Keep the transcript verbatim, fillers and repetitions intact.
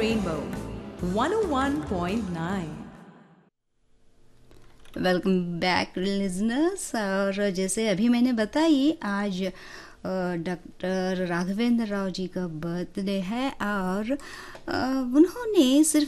Rainbow one oh one point nine. Welcome back listeners. और जैसे अभी मैंने बताई, आज डॉक्टर राघवेंद्र राव जी का बर्थडे है और अ, उन्होंने सिर्फ